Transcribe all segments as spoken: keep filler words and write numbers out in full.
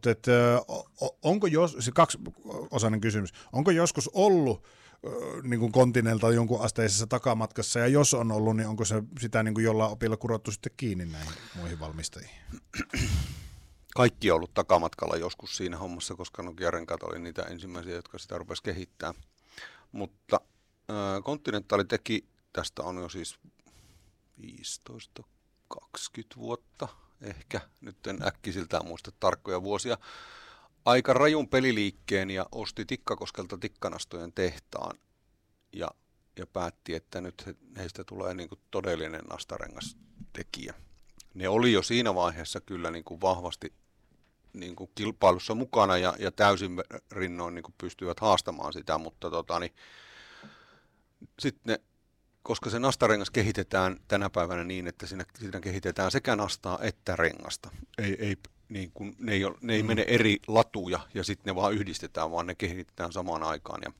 mutta et, o, onko jos, se kaksiosainen kysymys, onko joskus ollut niin kuin kontinelta jonkun asteisessa takamatkassa, ja jos on ollut, niin onko se sitä niin kuin jollain opilla kurottu sitten kiinni näihin muihin valmistajiin? Kaikki on ollut takamatkalla joskus siinä hommassa, koska Nokia-renkaat oli niitä ensimmäisiä, jotka sitä rupesi kehittämään. Mutta äh, Continental teki, tästä on jo siis viisitoista kaksikymmentä vuotta ehkä, nyt en äkkisiltään muista tarkkoja vuosia, aika rajun peliliikkeen ja osti Tikkakoskelta tikkanastojen tehtaan ja, ja päätti, että nyt he, heistä tulee niin kuin todellinen nastarengastekijä. Ne oli jo siinä vaiheessa kyllä niin kuin vahvasti niin kuin kilpailussa mukana ja, ja täysin rinnoin niin kuin pystyivät haastamaan sitä, mutta tota, niin, sitten ne, koska se nastarengas kehitetään tänä päivänä niin, että siinä, siinä kehitetään sekä nastaa että rengasta. Ei, ei, niin kuin, ne ei, ole, ne ei mm. mene eri latuja ja sitten ne vaan yhdistetään, vaan ne kehitetään samaan aikaan. Ja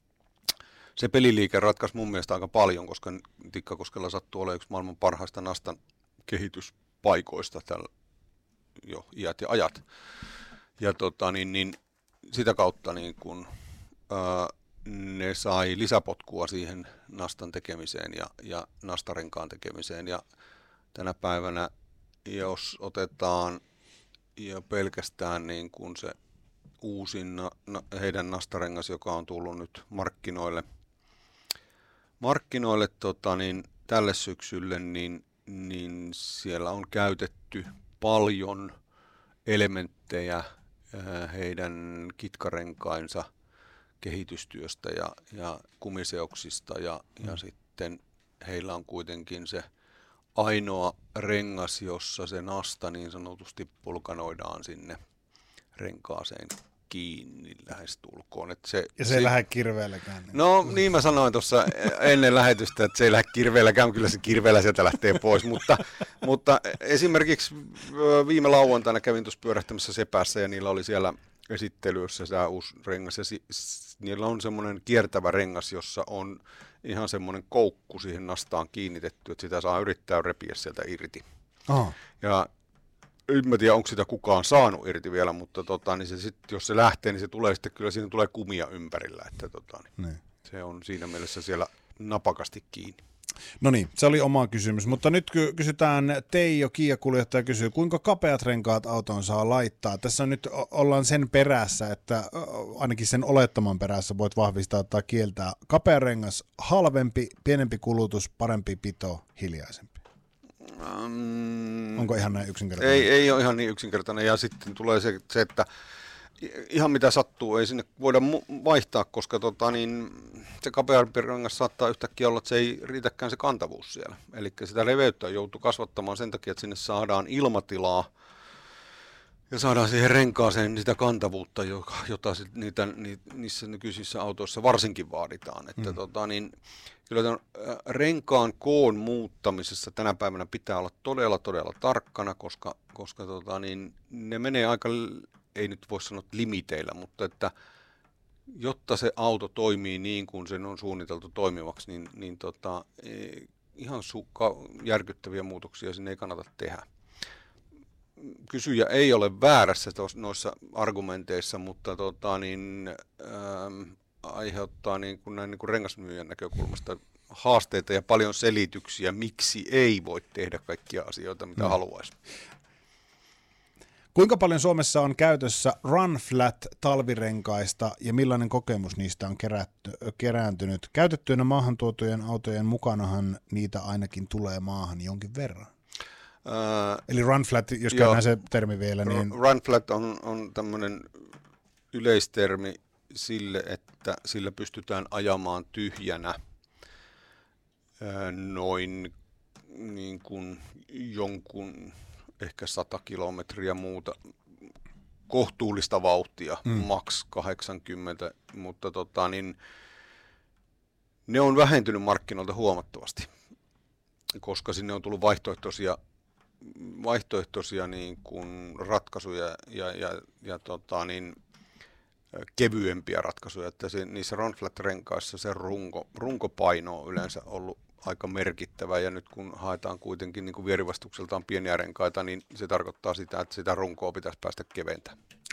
se peliliike ratkaisi mun mielestä aika paljon, koska Tikkakoskella sattuu olemaan yksi maailman parhaista nastan kehityspaikoista tällä jo iät ja ajat. Ja tota, niin, niin, sitä kautta niin kun, ää, ne sai lisäpotkua siihen nastan tekemiseen ja, ja nastarenkaan tekemiseen. Ja tänä päivänä, jos otetaan jo pelkästään niin kun se uusin na, na, heidän nastarengas, joka on tullut nyt markkinoille, markkinoille tota, niin, tälle syksylle, niin, niin siellä on käytetty paljon elementtejä heidän kitkarenkainsa kehitystyöstä ja, ja kumiseoksista ja, mm. ja sitten heillä on kuitenkin se ainoa rengas, jossa se nasta niin sanotusti pulkanoidaan sinne renkaaseen kiinni lähestulkoon. Että se, ja se ei si- lähde kirveelläkään. Niin. No niin mä sanoin tuossa ennen lähetystä, että se ei lähde kirveelläkään, kyllä se kirveellä sieltä lähtee pois, mutta, mutta esimerkiksi viime lauantaina kävin tuossa pyörähtämässä Sepässä ja niillä oli siellä esittelyssä tämä uusi rengas ja si- niillä on semmoinen kiertävä rengas, jossa on ihan semmoinen koukku siihen nastaan kiinnitetty, että sitä saa yrittää repiä sieltä irti. Aha. Ja en mä tiedä, onko sitä kukaan saanut irti vielä, mutta tota, niin se sit, jos se lähtee, niin se tulee sitten kyllä, siinä tulee kumia ympärillä, että tota, niin se on siinä mielessä siellä napakasti kiinni. No niin, se oli oma kysymys, mutta nyt kysytään, Teijo, Kia-kuljettaja kysyy, kuinka kapeat renkaat autoon saa laittaa? Tässä nyt ollaan sen perässä, että ainakin sen olettaman perässä voit vahvistaa tai kieltää. Kapea rengas, halvempi, pienempi kulutus, parempi pito, hiljaisempi. Um, Onko ihan näin yksinkertainen? Ei, ei ole ihan niin yksinkertainen ja sitten tulee se, se että ihan mitä sattuu, ei sinne voida mu- vaihtaa, koska tota, niin, se kapeampi rengas saattaa yhtäkkiä olla, että se ei riitäkään se kantavuus siellä. Eli sitä leveyttä joutuu kasvattamaan sen takia, että sinne saadaan ilmatilaa ja saadaan siihen renkaaseen sitä kantavuutta, jota niitä, niissä nykyisissä autoissa varsinkin vaaditaan. Että, mm. tota, niin, kyllä tämän renkaan koon muuttamisessa tänä päivänä pitää olla todella, todella tarkkana, koska, koska tota, niin, ne menee aika, ei nyt voi sanoa limiteillä, mutta että jotta se auto toimii niin kuin sen on suunniteltu toimivaksi, niin, niin tota, ihan sukka, järkyttäviä muutoksia sinne ei kannata tehdä. Kysyjä ei ole väärässä tos, noissa argumenteissa, mutta tota, niin, ähm, aiheuttaa niin kuin näin niin kuin rengasmyyjän näkökulmasta haasteita ja paljon selityksiä, miksi ei voi tehdä kaikkia asioita, mitä no. haluaisi. Kuinka paljon Suomessa on käytössä Run Flat talvirenkaista ja millainen kokemus niistä on kerätty, kerääntynyt? Käytettyinä maahan tuotujen autojen mukanahan niitä ainakin tulee maahan jonkin verran. Uh, Eli Run Flat, jos käydään se termi vielä. Niin... Run Flat on, on tämmöinen yleistermi sille, että sillä pystytään ajamaan tyhjänä noin niin kuin jonkun ehkä sata kilometriä muuta kohtuullista vauhtia, mm. maks kahdeksankymmentä, mutta tota, niin, ne on vähentynyt markkinoilta huomattavasti, koska sinne on tullut vaihtoehtoisia, vaihtoehtoisia niin kuin ratkaisuja ja, ja, ja tota, niin, kevyempiä ratkaisuja, että se, niissä Run Flat-renkaissa se runko, runkopaino on yleensä ollut aika merkittävä, ja nyt kun haetaan kuitenkin niin kuin vierivastukseltaan pieniä renkaita, niin se tarkoittaa sitä, että sitä runkoa pitäisi päästä keventämään.